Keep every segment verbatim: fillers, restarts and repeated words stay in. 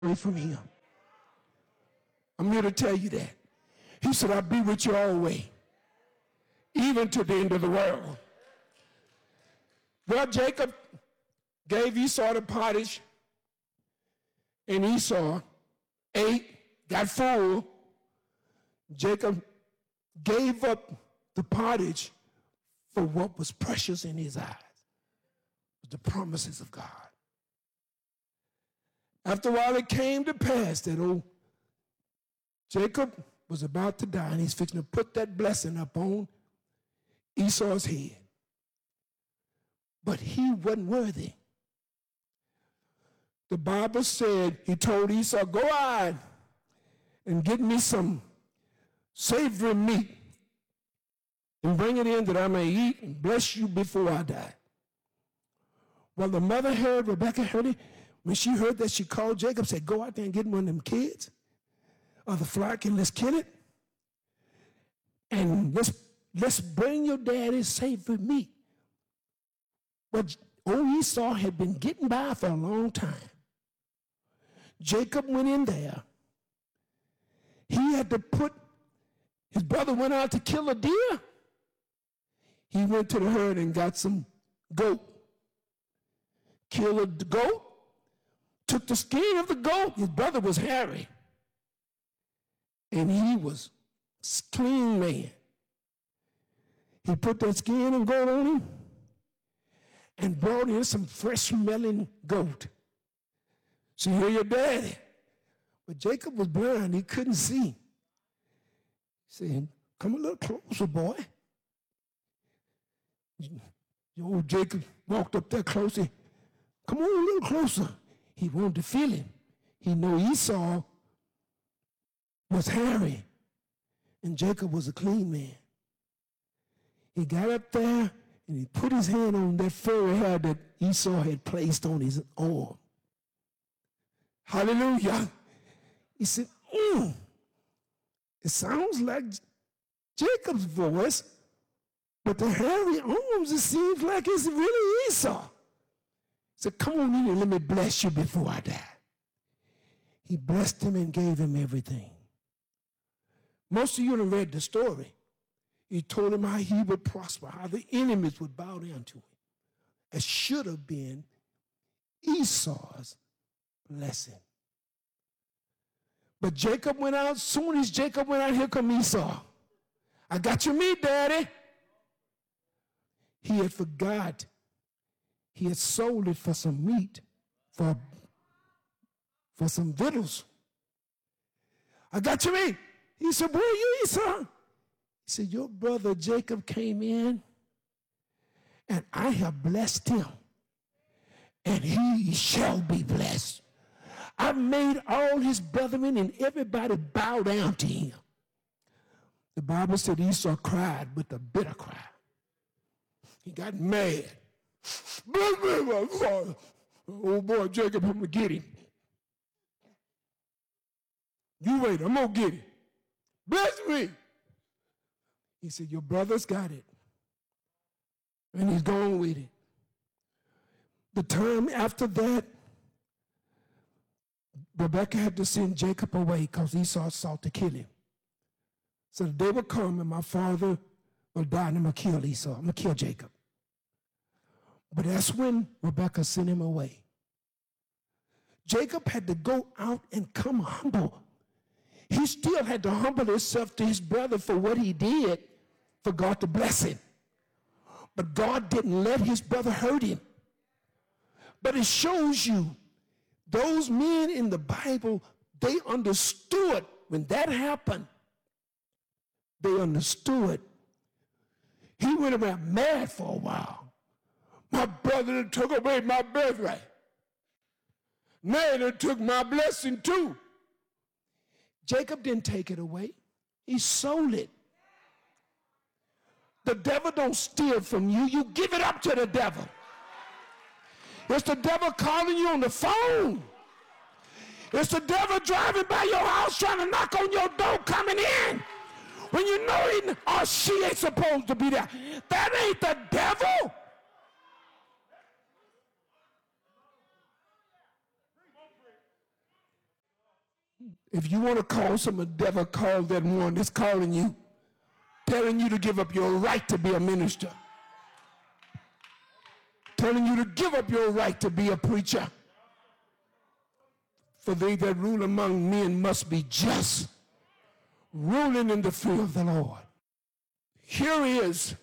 away from him. I'm here to tell you that. He said, I'll be with you always, even to the end of the world. Well, Jacob gave Esau the pottage, and Esau ate, got full. Jacob gave up the pottage for what was precious in his eyes, the promises of God. After a while, it came to pass that old Jacob was about to die, and he's fixing to put that blessing up on Esau's head. But he wasn't worthy. The Bible said, he told Esau, go out and get me some savory meat and bring it in that I may eat and bless you before I die. Well, the mother heard, Rebekah heard it. When she heard that, she called Jacob, said, go out there and get one of them kids of the flock and let's kill it. And let's, let's bring your daddy savory meat. But old Esau had been getting by for a long time. Jacob went in there. He had to put, his brother went out to kill a deer. He went to the herd and got some goat. Killed the goat, took the skin of the goat. His brother was hairy. And he was a clean man. He put that skin and goat on him and brought in some fresh-smelling goat. So here your daddy. But Jacob was blind. He couldn't see. He said, come a little closer, boy. Old Jacob walked up there closer. Come on a little closer. He wanted to feel him. He knew Esau was hairy, and Jacob was a clean man. He got up there, and he put his hand on that furry hair that Esau had placed on his arm. Hallelujah. He said, mm, it sounds like Jacob's voice, but the hairy arms, it seems like it's really Esau. He said, come on in and let me bless you before I die. He blessed him and gave him everything. Most of you have read the story. He told him how he would prosper, how the enemies would bow down to him. It should have been Esau's blessing. But Jacob went out. Soon as Jacob went out, here come Esau. I got your meat, Daddy. He had forgot. He had sold it for some meat, for, for some victuals. I got your meat. He said, where are you, Esau? He said, your brother Jacob came in, and I have blessed him, and he shall be blessed. I've made all his brethren and everybody bow down to him. The Bible said Esau cried with a bitter cry. He got mad. Bless me, my father. Oh boy, Jacob, I'm going to get him. You wait, I'm going to get him. Bless me. He said, your brother's got it. And he's gone with it. The time after that, Rebekah had to send Jacob away because Esau sought to kill him. So the day will come and my father will die and I'm going to kill Esau. I'm going to kill Jacob. But that's when Rebekah sent him away. Jacob had to go out and come humble. He still had to humble himself to his brother for what he did for God to bless him. But God didn't let his brother hurt him. But it shows you those men in the Bible, they understood when that happened. They understood. He went around mad for a while. My brother took away my birthright. Now they took my blessing too. Jacob didn't take it away. He sold it. The devil don't steal from you. You give it up to the devil. It's the devil calling you on the phone. It's the devil driving by your house trying to knock on your door coming in. When you know he or she ain't supposed to be there. That ain't the devil. If you want to call some a devil, call that one that's calling you, telling you to give up your right to be a minister, telling you to give up your right to be a preacher. For they that rule among men must be just, ruling in the fear of the Lord. Here is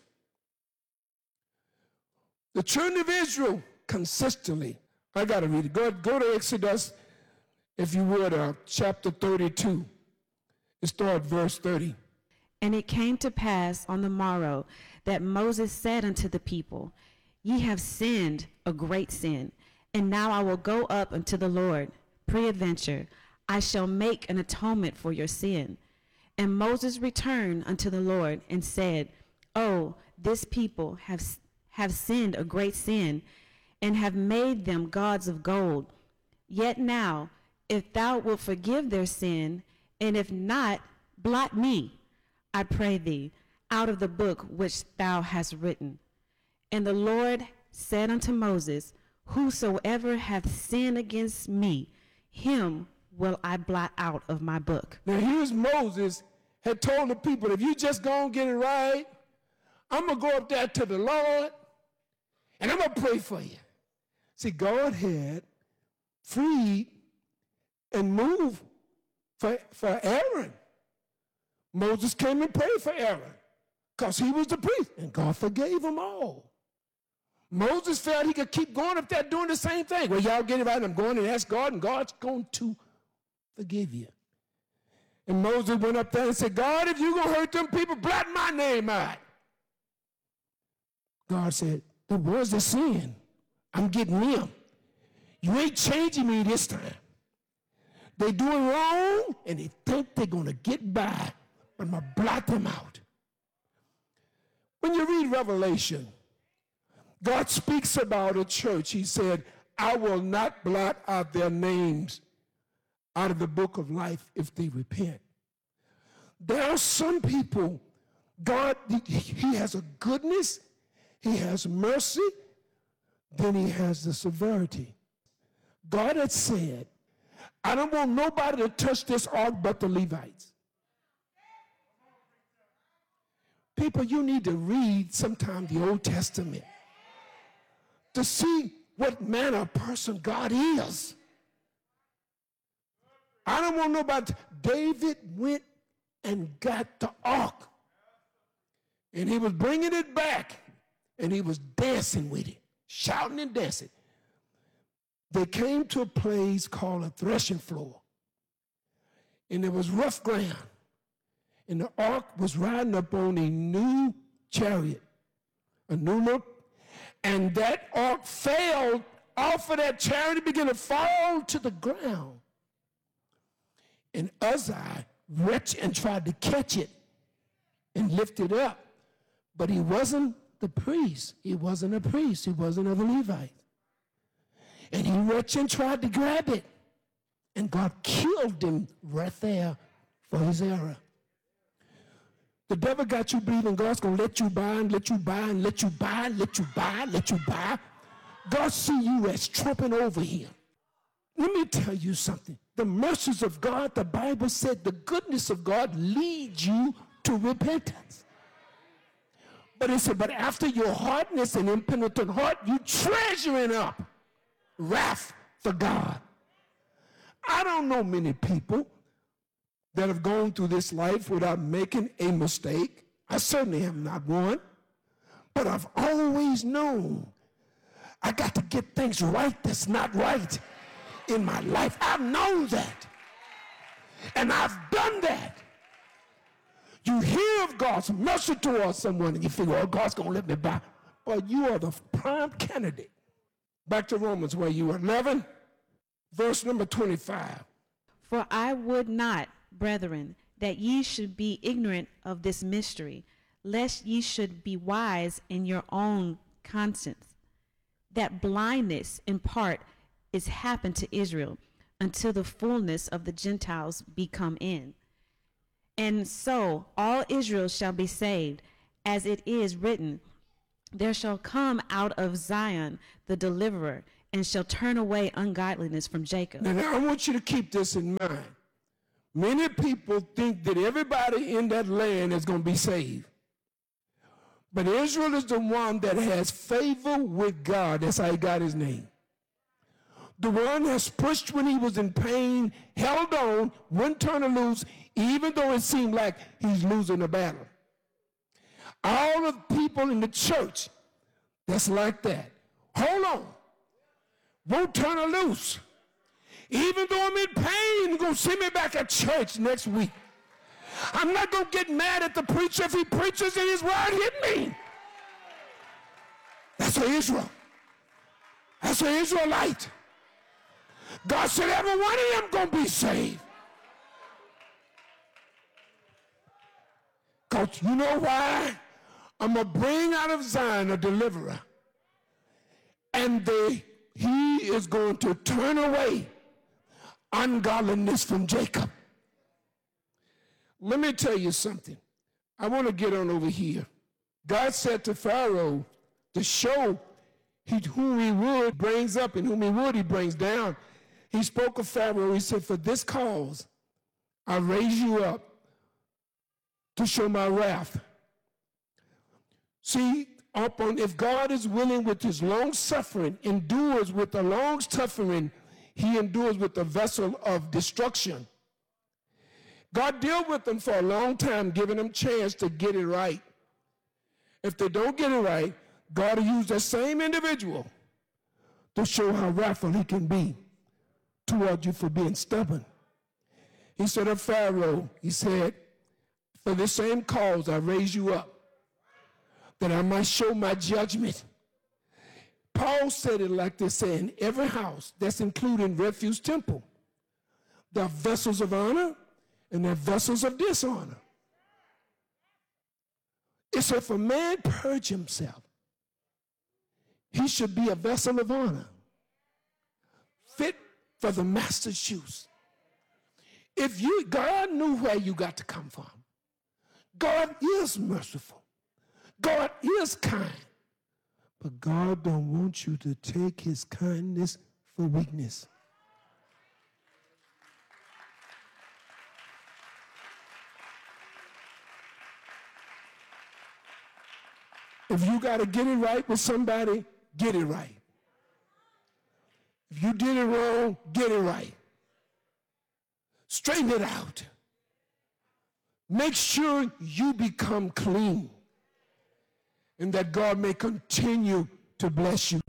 the children of Israel consistently. I got to read it. Go, go to Exodus, if you would, uh, chapter thirty-two. It starts verse thirty. And it came to pass on the morrow that Moses said unto the people, Ye have sinned a great sin, and now I will go up unto the Lord. Peradventure, I shall make an atonement for your sin. And Moses returned unto the Lord and said, Oh, this people have, have sinned a great sin, and have made them gods of gold. Yet now, if thou wilt forgive their sin, and if not, blot me, I pray thee, out of the book which thou hast written. And the Lord said unto Moses, Whosoever hath sinned against me, him will I blot out of my book. Now here's Moses had told the people, if you just go and get it right, I'm going to go up there to the Lord, and I'm going to pray for you. See, God had freed and moved for, for Aaron. Moses came and prayed for Aaron because he was the priest, and God forgave them all. Moses felt he could keep going up there doing the same thing. Well, y'all get it right. I'm going and ask God, and God's going to forgive you. And Moses went up there and said, God, if you're going to hurt them people, blot my name out. God said, the ones that sin, I'm getting them. You ain't changing me this time. They doing wrong, and they think they're going to get by, but I'm going to blot them out. When you read Revelation, God speaks about a church. He said, I will not blot out their names out of the book of life if they repent. There are some people, God, he has a goodness, he has mercy, then he has the severity. God had said, I don't want nobody to touch this ark but the Levites. People, you need to read sometime the Old Testament to see what manner of person God is. I don't want nobody. David went and got the ark, and he was bringing it back, and he was dancing with it, shouting and dancing. They came to a place called a threshing floor, and it was rough ground, and the ark was riding up on a new chariot, a new look. And that ark fell off of that chariot, began to fall to the ground. And Uzzah reached and tried to catch it and lift it up. But he wasn't the priest. He wasn't a priest. He wasn't of the Levites. And he reached and tried to grab it. And God killed him right there for his error. The devil got you believing God's going to let you buy and let you buy and let you buy and let you buy and let you buy. God see you as trumping over him. Let me tell you something. The mercies of God, the Bible said the goodness of God leads you to repentance. But it said, but after your hardness and impenitent heart, you treasuring up wrath for God. I don't know many people that have gone through this life without making a mistake. I certainly am not one. But I've always known I got to get things right that's not right in my life. I've known that. And I've done that. You hear of God's mercy towards someone and you figure, oh, God's going to let me by. But you are the prime candidate. Back to Romans where you were, eleven, verse number twenty-five. For I would not, brethren, that ye should be ignorant of this mystery, lest ye should be wise in your own conscience, that blindness in part is happened to Israel, until the fullness of the Gentiles be come in. And so all Israel shall be saved, as it is written, there shall come out of Zion the deliverer, and shall turn away ungodliness from Jacob. Now, now I want you to keep this in mind. Many people think that everybody in that land is going to be saved. But Israel is the one that has favor with God. That's how he got his name. The one that's pushed when he was in pain, held on, wouldn't turn him loose, even though it seemed like he's losing the battle. All of the people in the church that's like that. Hold on. Won't turn her loose. Even though I'm in pain, you're going to send me back at church next week. I'm not going to get mad at the preacher if he preaches and his word hit me. That's an Israel. That's an Israelite. God said every one of them going to be saved. Because you know why? I'm going to bring out of Zion a deliverer. And they, he is going to turn away ungodliness from Jacob. Let me tell you something. I want to get on over here. God said to Pharaoh to show he, whom he would brings up and whom he would he brings down. He spoke of Pharaoh. He said, for this cause I raise you up to show my wrath. See, upon, if God is willing with his long suffering, endures with the long suffering, he endures with the vessel of destruction. God dealt with them for a long time, giving them a chance to get it right. If they don't get it right, God will use that same individual to show how wrathful he can be toward you for being stubborn. He said of Pharaoh, he said, for this same cause I raise you up, that I might show my judgment. Paul said it like this, saying, every house, that's including Refuge Temple, there are vessels of honor and there are vessels of dishonor. It said, if a man purge himself, he should be a vessel of honor, fit for the master's use. If you, God knew where you got to come from. God is merciful. God is kind. But God don't want you to take his kindness for weakness. If you got to get it right with somebody, get it right. If you did it wrong, get it right. Straighten it out. Make sure you become clean and that God may continue to bless you.